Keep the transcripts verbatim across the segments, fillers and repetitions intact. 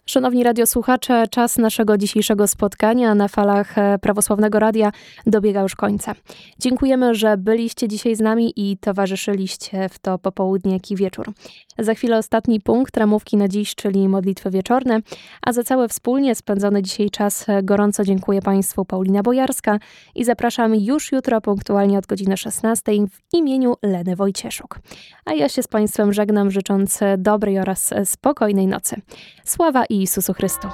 Szanowni radiosłuchacze, czas naszego dzisiejszego spotkania na falach Prawosławnego Radia dobiega już końca. Dziękujemy, że byliście dzisiaj z nami i towarzyszyliście w to popołudnie, jak i wieczór. Za chwilę ostatni punkt ramówki na dziś, czyli modlitwy wieczorne, a za cały wspólnie spędzony dzisiaj czas gorąco dziękuję Państwu Paulina Bojarska i zapraszam już jutro punktualnie od godziny szesnastej w imieniu Leny Wojcieszuk. A ja się z Państwem żegnam, życząc dobrej oraz spokojnej nocy. Sława Jezusu Chrystu.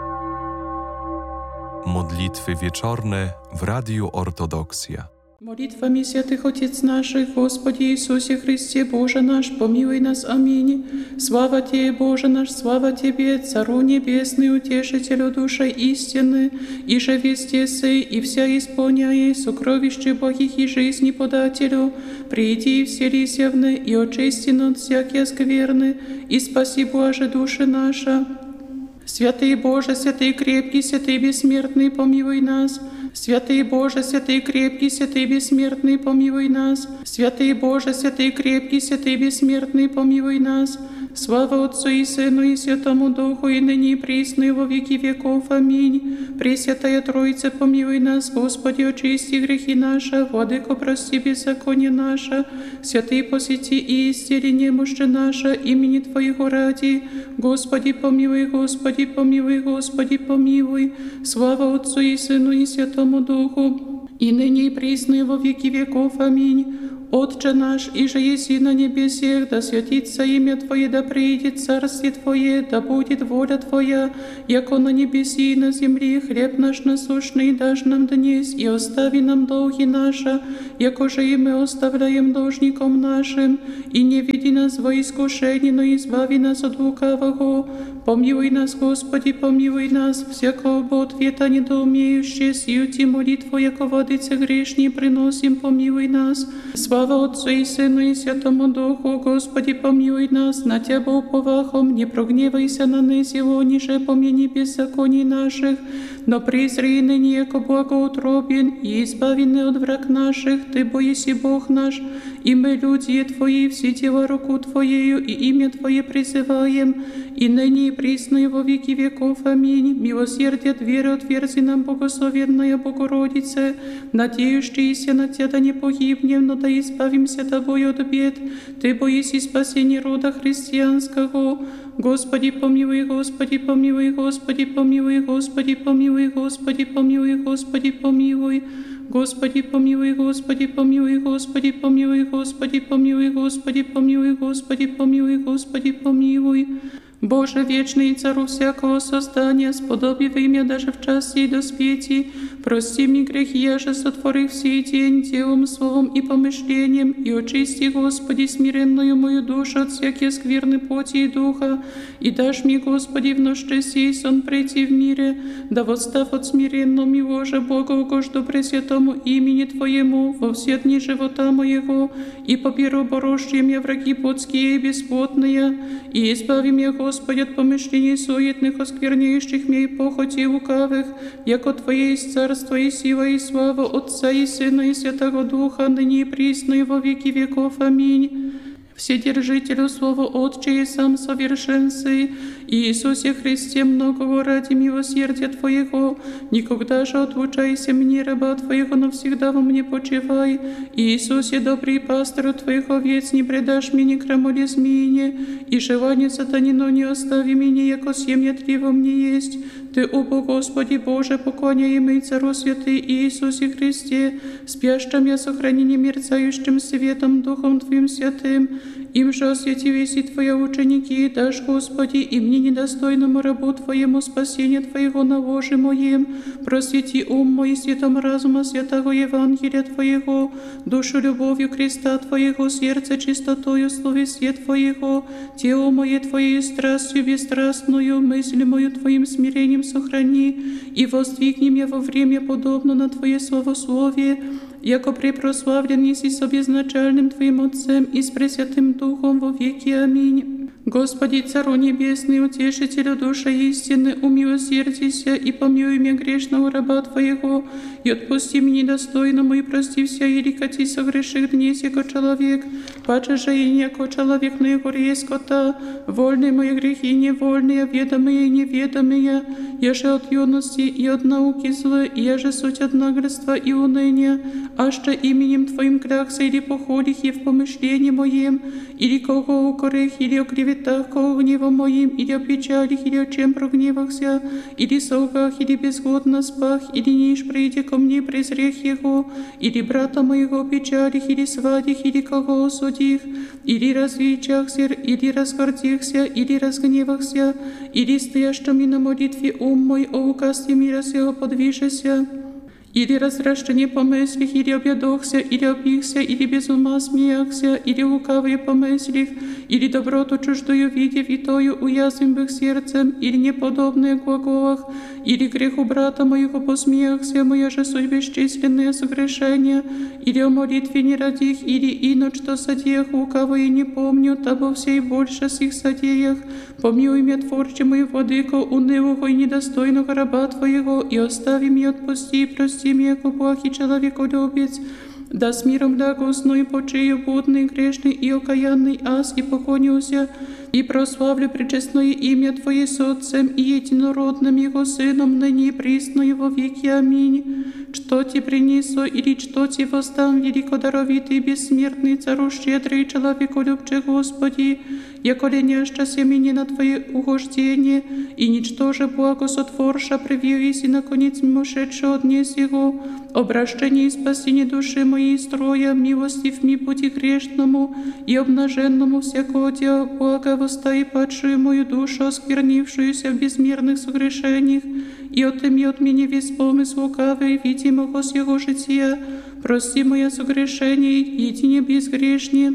Modlitwy wieczorne w Radiu Ortodoksja. Молитвами святых Отец наших, Господи Иисусе Христе, Боже наш, помилуй нас, аминь. Слава Тебе, Боже наш, слава Тебе, Цару Небесный, Утешителю души истины, и же везде сей, и вся исполняй, сокровище Богих и жизни подателю, приди и вселися в ны, и очисти от всякие скверны, и спаси, Боже, души наша. Святый Боже, святый крепкий, святый бессмертный, помилуй нас. Святый Боже, святый крепкий, святый бессмертный, помилуй нас. Святый Боже, святый крепкий, святый бессмертный, помилуй нас. Слава Отцу и Сыну и Святому Духу, и ныне и присно, и во веки веков. Аминь. Пресвятая Троица, помилуй нас, Господи, очисти грехи наши, Владыко, прости беззаконие наше, святый посети и исцели немощи наши, имени Твоего ради. Господи, помилуй, Господи, помилуй, Господи, помилуй. Слава Отцу и Сыну и Святому Духу, и ныне и присно, и во веки веков. Аминь. Отче наш, иже еси на небесех, да святится имя Твое, да приидет царствие Твое, да будет воля Твоя, яко на небеси и на земле. Хлеб наш насущный дашь нам днесь, и остави нам долги наши, яко же и мы оставляем должником нашим, и не веди нас во искушение, но избави нас от лукавого. Помилуй нас, Господи, помилуй нас, всякого бы ответа недоумеющие, сию ти молитву, яко водицы грешни, приносим, помилуй нас. Слава Отцу и Сыну и Святому Духу, Господи, помилуй нас, на Тебя уповахом, не прогневайся на нас его, ниже помяни беззаконий наших, но презри ныне, яко благоутробен, и избавены от враг наших, Ты боиси Бог наш, и мы, люди Твои, все дела руку Твоею, и имя Твое призываем, и ныне и присно, и во веки веков. Аминь. Милосердие от веры отверзи нам, благословенная Богородице, надеющиеся на Тебя, да не погибнем, но да избавимся Тобой от бед. Ты боиси спасения рода христианского. Господи, помилуй, Господи, помилуй, Господи, помилуй, Господи, помилуй, Господи, помилуй, Господи, помилуй. Господи, помилуй, Господи, помилуй, Господи, помилуй, Господи, помилуй, Господи, помилуй, Господи, помилуй, Господи, помилуй. Боже, вечный цару всякого создания, сподоби в имя даже в час сей доспети, прости мне грехи, я же сотворив сей день делом, словом и помышлением, и очисти, Господи, смиренную мою душу от всякие скверны плоти и духа, и дашь мне, Господи, в ночи сей сон прийти в мире, да восстав от смиренного мило же Бога угожду пресвятому имени Твоему во все дни живота моего, и поберу борожьем я враги плотские и бесплотные, и избави меня, Господи, от помышлений суетных, оскверняющих меня и похоти лукавых, яко Твое есть царство и сила и слава Отца и Сына и Святого Духа, ныне и присно и во веки веков. Аминь. Вседержителю Слову Отче и сам совершенствуй, Иисусе Христе, многого ради милосердия Твоего, никогда же отлучайся мне, раба Твоего, навсегда во мне почивай. Иисусе, добрый пастор Твоих овец, не предашь мне ни крамоле змеине, и желание сатанино не остави меня, яко семя Тли во мне есть. Ты, обо Господи Боже, поклоняемый Цару святый Иисусе Христе, спящим я сохранение мерцающим светом Духом Твоим святым, им же осветились и Твои ученики, и дашь, Господи, и мне недостойному рабу Твоему спасения Твоего на ложе моем, просвети ум мой светом разума святого Евангелия Твоего, душу любовью креста Твоего, сердце чистотою словесия Твоего, тело мое Твоей страстью бесстрастную, мысль мою Твоим смирением сохрани, и воздвигни меня во время подобно на Твое словословие, яко препрославлен еси с обезначальным Твоим Отцем и с Пресвятым Духом во веки. Аминь. Господи, Цару Небесный, Утешителю души истины, умилосердися и помилуй меня грешного раба Твоего, и отпусти мне недостойному, и прости вся ерикати согреших днесь, яко человек, паче же и не яко человек, но яко резкота, вольные мои грехи, невольные, ведомые и неведомые, я же от юности и от науки злы, я же суть от наглядства и уныния, аще именем Твоим клякся или походих и в помышлении моем, или кого укорих, или о клеветах, кого гневом моим, или о печалях, или о чем прогневахся, или солгах, или безгодно спах, или ниш прийде ко мне презрех его, или брата моего печалих, или свадих, или кого осудих, или развечахся, или разгордихся, или разгневахся, или стоящими на молитве ум мой, о указе мира сего подвижеся, или разращение помыслих, или объедохся, или опихся, или без ума смеяхся, или лукавые помыслих, или доброту чуждую видев, и тою уязвим бых сердцем, или неподобные глаголах, или греху брата моего посмеяхся, моя же суть бесчисленные согрешения, или о молитве не родих, или ино что содеях, лукавые не помню, табо всей больше с их содеях, помилуй меня, творче мой владыко, унылого и недостойного раба Твоего, и остави меня, отпусти и прости меня, яко плохий человеколюбец, да с миром благостно и почию будный, грешный и окаянный аз, и поклонюся, и прославлю пречестное имя Твое с Отцем и единородным Его Сыном, ныне и присно во веки. Аминь. Что Ти принесу, или что Ти воздам, великодаровитый, бессмертный, цару щедрый, человеколюбче Господи, яко леняща семени на Твое угождение, и ничтоже благо сотворша, привились и наконец мимошедше днес Его, обращение и спасение души моей строя, милостив ми пути грешному и обнаженному всякого дела блага, востай падшую мою душу, осквернившуюся в безмерных согрешениях, и отыми от меня весь помысл лукавый, видимого с его жития, прости моя согрешение, едине безгрешнее.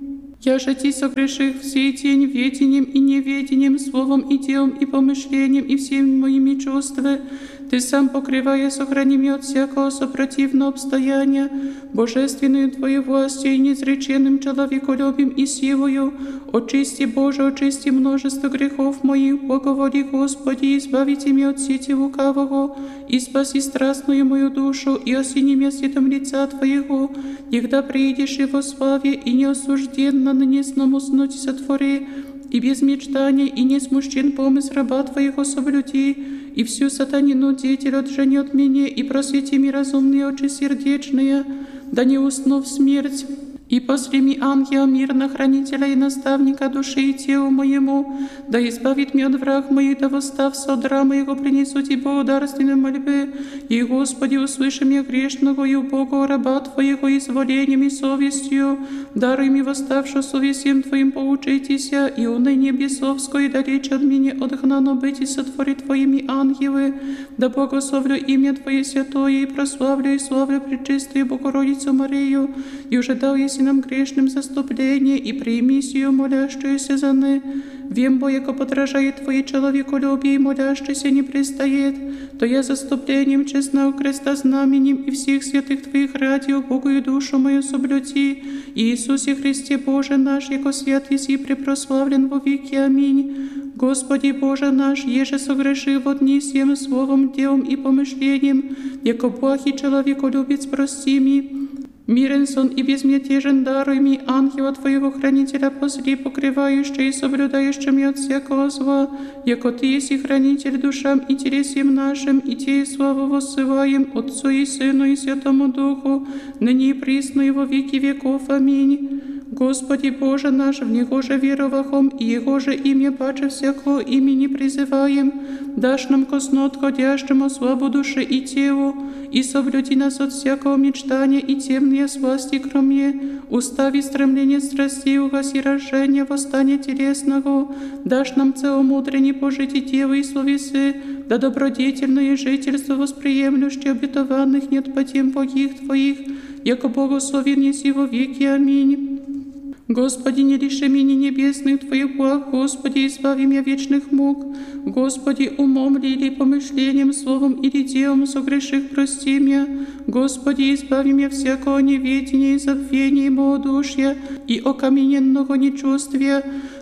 Я же Ти согреших всей день ведением и неведением, словом и делом и помышлением и всеми моими чувствами. Ты сам, покрывая, сохрани меня от всякого сопротивного обстояния, божественную Твою властью и неизреченным человеколюбием и силою. Очисти, Боже, очисти множество грехов моих, благоволи, Господи, избавите меня от сети лукавого, и спаси страстную мою душу, и осени меня светом лица Твоего, когда приидешь и во славе, и неосужденно на несном уснуть сотвори, и без мечтания, и не смущен помысл раба Твоего соблюди, и всю сатанину деятель отжени от меня, и просвети ми разумные очи сердечные, да не усну в смерть. И после ми ангела мирно, хранителя и наставника души и телу моему, да избавит меня от враг моих, да восстав содра моего принесу Ти благодарственной мольбы, и, Господи, услыши меня грешного и убогого раба Твоего изволением и совестью, даруй ми восставшую совестием Твоим поучитеся, и уныние бесовское далече от меня отгнано быть и сотвори Твоими ангелы, да благословлю имя Твое святое, и прославлю и славлю пречистую Богородицу Марию, и уже дал и нам грешным заступление, и прими сию молящуюся за ны. Вем, бо яко подражает Твое человеколюбие, и молящийся не пристает, то я заступлением честного креста знаменем и всех святых Твоих ради убогую душу мою соблюти. Иисусе Христе Боже наш, яко свят еси препрославлен во веки. Аминь. Господи Боже наш, еже согреши во дни всем словом, делом и помышлением, яко плохий человеколюбец, прости ми. Мирен сон и безмятежен даруй ми, ангела Твоего хранителя посли, покрывающий и соблюдающий меня от всякого зла, яко Ты еси хранитель душам и телесем нашим, и Тебе славу воссылаем Отцу и Сыну и Святому Духу, ныне и присно и во веки веков. Аминь. Господи Боже наш, в Него же веровахом, и Его же имя паче всякого имени призываем, дашь нам ко сну отходящему славу души и телу, и соблюди нас от всякого мечтания и темные сласти, кроме устави стремления страстей, угаси рождения, восстания телесного, дашь нам целомудрение пожить и дело и словесы, да добродетельное жительство восприемлющее обетованных нет по тем богих Твоих, яко благословен еси во веки. Аминь. Господи, не лиши меня небесных Твоих благ, Господи, избави меня вечных мук. Господи, умом ли или помышлением, словом или делом согреших, прости меня. Господи, избави меня всякого неведения и забвения и малодушия и окамененного нечувствия.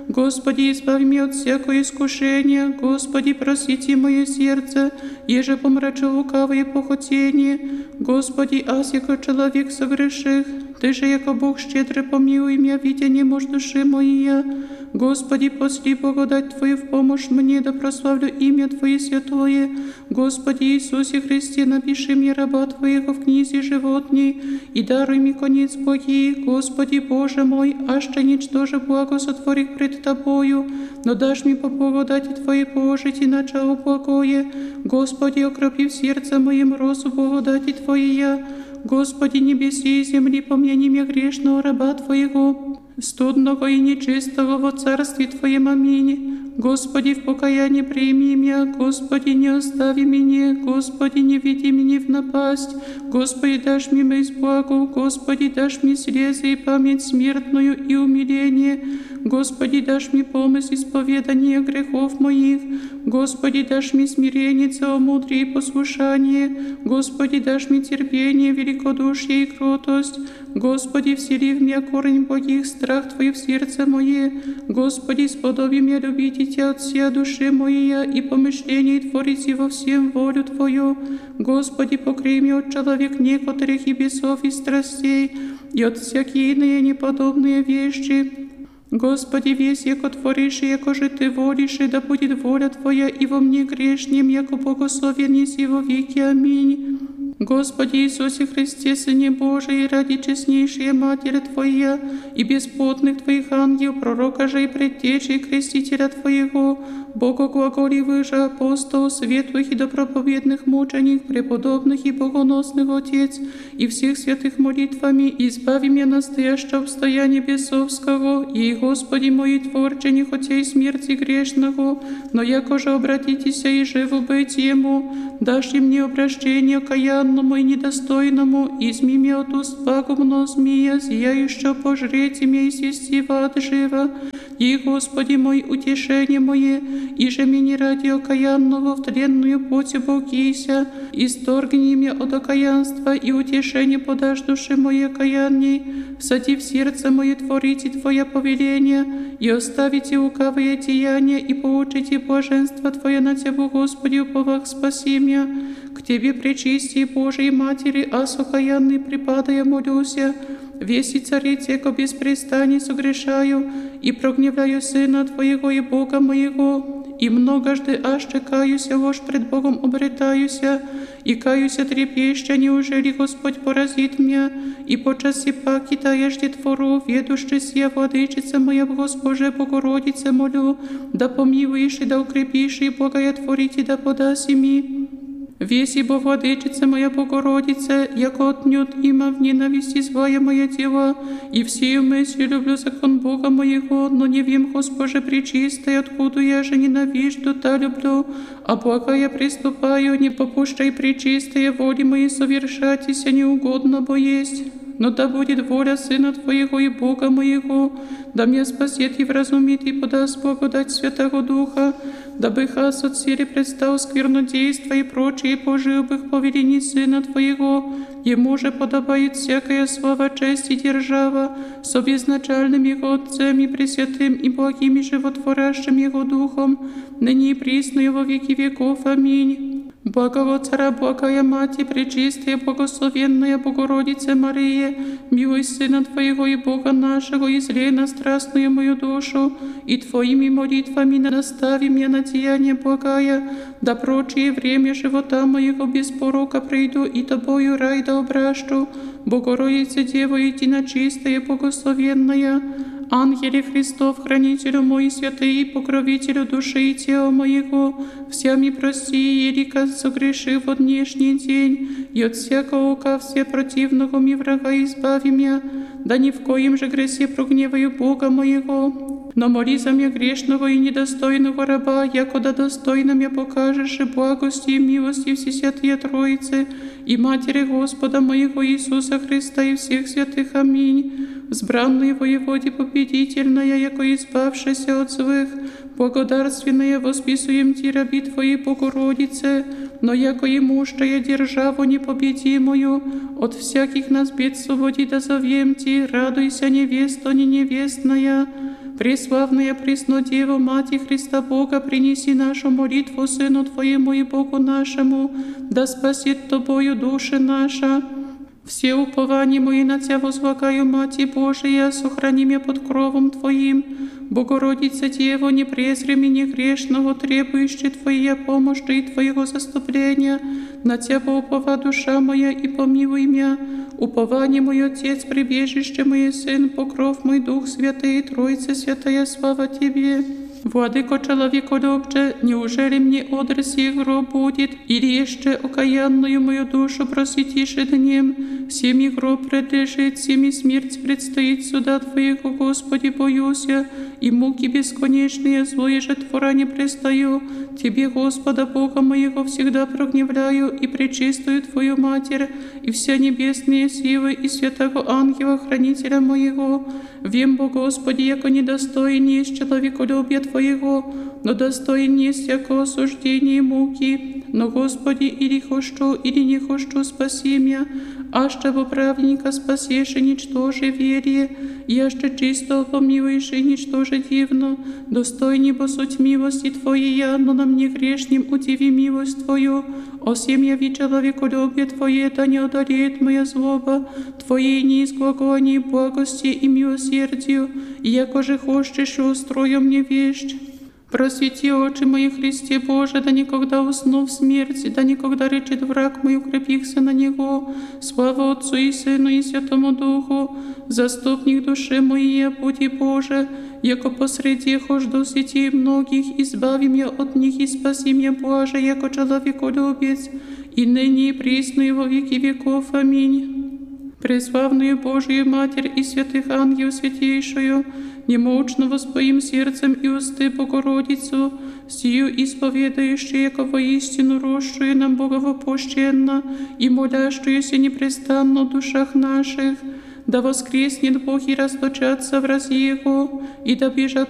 Господи, избави меня от всякого искушения. Господи, просвети мое сердце, еже помрачу лукавые похотения. Господи, аз яко человек согреших, Ты же, яко Бог щедрый, помилуй меня, видя немощь души моей. Господи, посли благодать Твою в помощь мне, да прославлю имя Твое святое. Господи Иисусе Христе, напиши мне раба Твоего в книзе животней, и даруй мне конец Богий. Господи Боже мой, аще ничтоже благо сотворих пред Тобою, но дашь мне по благодати Твоей положить и начало благое. Господи, окропи в сердце моем розу благодати Твоей. Господи, небеси и земли, помяни меня грешного раба Твоего, студного и нечистого во царстве Твоем. Аминь. Господи, в покаянии прими меня, Господи, не остави меня, Господи, не веди меня в напасть, Господи, дашь мне мыть благо, Господи, дашь мне слезы и память смертную и умиление, Господи, дашь мне помощь исповедания грехов моих, Господи, дашь мне смирение, целомудрие и послушание, Господи, дашь мне терпение, великодушие и кротость, Господи, всели в меня корень благих, страх Твой в сердце мое, Господи, сподоби меня любить Тебя от всей души моей и помышлений творить во всем волю Твою, Господи, покрой меня от человек некоторых и бесов и страстей, и от всякие иные неподобные вещи. Господи, весь, яко творишь, и яко же Ты волишь, и да будет воля Твоя и во мне грешнем, яко благословен еси во веки. Аминь. Господи Иисусе Христе, Сыне Божий, ради честнейшей Матери Твоя и бесплотных Твоих ангелов, пророка же и предтечи, крестителя Твоего, Бога глаголивых же апостол, светлых и доброповедных мученик, преподобных и богоносных Отец, и всех святых молитвами, избави меня настоящего обстояния бесовского, и, Господи мой, Творче, не хотей смерти грешного, но яко же обратитеся и живо быть Ему, дашь ли мне обращение окаянному и недостойному, изми меня от уст пагубного змея, зияющего пожреть меня и свести в ад живо, и, Господи мой, утешение мое, и же мне ради окаянного в тленную плоть оболкися, исторгни меня от окаянства, и утешение подашь душе моей окаянней, всади в сердце мое творите Твое повеление, и оставите лукавые деяния, и получите блаженство Твое на Тебя, Господи, уповах спаси меня. К Тебе, пречистей Божией Матери, ас окаянный припадая молюся, весь и цариц, яко беспрестанно согрешаю, и прогневляю Сына Твоего и Бога моего, и многожды аще каюся, ложь пред Богом обретаюся, и каюся трепеща, неужели Господь поразит меня, и по часе паки таешь детвору, ведущись я, Владычица моя, Госпоже Богородице, молю, да помилуешь и да укрепишь, и благотворить, и да подаси ми. Весь, ибо Владычица моя Богородица, яко отнюдь има в ненависти злая моя дела, и всею мыслью люблю закон Бога моего, но не вим, Госпоже пречистой, откуда я же ненавижду, та люблю, а благая приступаю, не попущай пречистая воли моей совершатися неугодно, бо есть. Но да будет воля Сына Твоего и Бога моего, да меня спасет и вразумит, и подаст благодать Святого Духа, дабы хас от силы предстал сквернодейства и прочие, пожил бы по велении Сына Твоего. Ему же подобает всякая слава, честь и держава, с обезначальным Его Отцем и Пресвятым и благим и животворящим Его Духом, ныне и присно и во веки веков. Аминь. Благого Цара, благая Мать, пречистая, благословенная Богородица Мария, милуй Сына Твоего и Бога нашего, и злей на страстную мою душу, и Твоими молитвами настави меня на деяние благая, да прочее время живота моего без порока прийду, и Тобою рай да обращу, Богородица Дева, едино чистая, благословенная, Ангеле Христов, хранителю мой, святый и покровителю души и тела моего, всеми прости, елика согрешив от днешний день, и от всякого лукавствия противного ми врага избави меня, да ни в коем же гресе прогневаю Бога моего. Но моли за меня грешного и недостойного раба, якода достойно меня покажешь и благости и милости Всесвятые Троицы и Матери Господа моего Иисуса Христа и всех святых. Аминь. Взбранный воеводе победительная, яко избавшаяся от злых, благодарственная восписуем Ти, раби Твоей Богородице, но яко имущая державу непобедимую, от всяких нас бед свободи да зовем Ти, радуйся, невеста не невестная. Преславная Пресно Дева, Мати Христа Бога, принеси нашу молитву Сыну Твоему и Богу нашему, да спасет Тобою души наша. Все упования мои на Тебя возлагаю, Мати Божия, сохрани меня под кровом Твоим. Богородица Дева, не презри меня грешного, требующей Твоей помощи и Твоего заступления. На Тебя упова душа моя, и помилуй меня. Упование мой Отец, прибежище мой Сын, покров мой Дух Святый, Троица Святая, слава Тебе. Владыко человеколюбче, неужели мне одрс гроб будет, или еще окаянную мою душу просветишь днем? Всеми гроб предлежит, всеми смерть предстоит суда Твоего, Господи, боюсь я, и муки бесконечные, злое же твора не пристаю. Тебе, Господа Бога моего, всегда прогневляю, и пречистую Твою Матерь, и вся небесные силы, и святого ангела, хранителя моего. Вем, Бо Господи, яко недостоин есть человеколюбия Твоего, но достоин есть яко осуждение муки. Но, Господи, или хочу, или не хочу, спаси меня, аще во праведника спасешь и ничтоже верие, и аще чисто помилуешь и ничтоже дивно. Достойни бо суть милости Твоей, но на мне грешним удиви милость Твою. О сем яви человеколюбие Твое, да не одолеет моя злоба, Твоей неизглаголней благости и милосердию, и яко же хочешь, устрою мне вещь. Просвети очи мои, Христе Боже, да никогда усну в смерти, да никогда речет враг мой, укрепихся на Него. Слава Отцу и Сыну и Святому Духу, заступник души моей, буди Боже, яко посреди хожду сетей многих, избави меня от них и спаси меня, Боже, яко человеколюбец, и ныне и присно и во веки веков. Аминь. Преславную Божию Матерь и святых ангелов святейшую, немощно воспоим сердцем и усты Богородицу, сию исповедающую, яко воистину росшую нам Боговопущенно и молящуюся непрестанно в душах наших, да воскреснет Бог и расточатся враз Его, и да бежат